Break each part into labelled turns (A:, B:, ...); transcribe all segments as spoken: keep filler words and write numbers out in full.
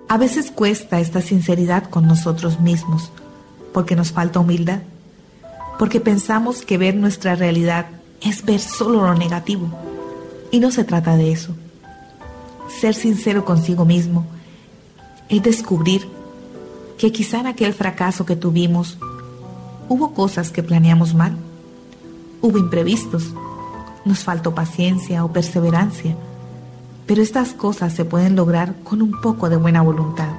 A: A veces cuesta esta sinceridad con nosotros mismos, porque nos falta humildad, porque pensamos que ver nuestra realidad es ver solo lo negativo, y no se trata de eso. Ser sincero consigo mismo es descubrir que quizá en aquel fracaso que tuvimos hubo cosas que planeamos mal, hubo imprevistos, nos faltó paciencia o perseverancia, pero estas cosas se pueden lograr con un poco de buena voluntad.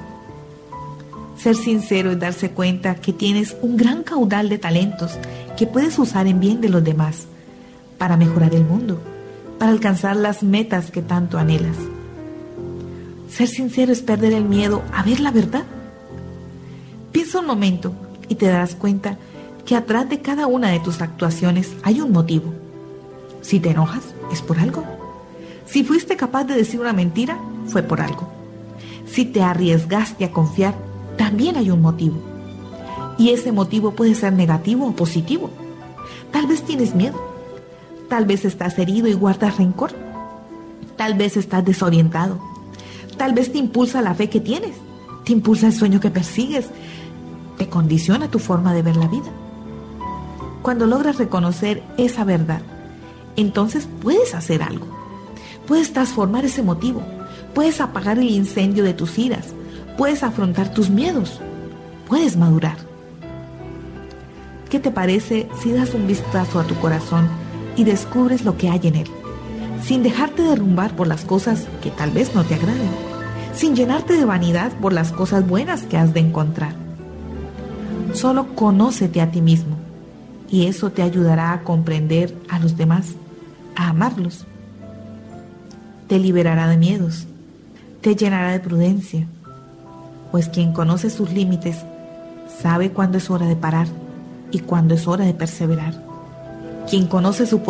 A: Ser sincero es darse cuenta que tienes un gran caudal de talentos que puedes usar en bien de los demás, para mejorar el mundo, para alcanzar las metas que tanto anhelas. Ser sincero es perder el miedo a ver la verdad. Piensa un momento y te darás cuenta que atrás de cada una de tus actuaciones hay un motivo. Si te enojas, es por algo. Si fuiste capaz de decir una mentira, fue por algo. Si te arriesgaste a confiar, también hay un motivo. Y ese motivo puede ser negativo o positivo. Tal vez tienes miedo. Tal vez estás herido y guardas rencor. Tal vez estás desorientado. Tal vez te impulsa la fe que tienes. Te impulsa el sueño que persigues. Te condiciona tu forma de ver la vida. Cuando logras reconocer esa verdad, entonces puedes hacer algo. Puedes transformar ese motivo. Puedes apagar el incendio de tus iras. Puedes afrontar tus miedos. Puedes madurar. ¿Qué te parece si das un vistazo a tu corazón y descubres lo que hay en él, sin dejarte derrumbar por las cosas que tal vez no te agraden, sin llenarte de vanidad por las cosas buenas que has de encontrar? Solo conócete a ti mismo y eso te ayudará a comprender a los demás, a amarlos. Te liberará de miedos, te llenará de prudencia, pues quien conoce sus límites sabe cuándo es hora de parar y cuándo es hora de perseverar. Quien conoce su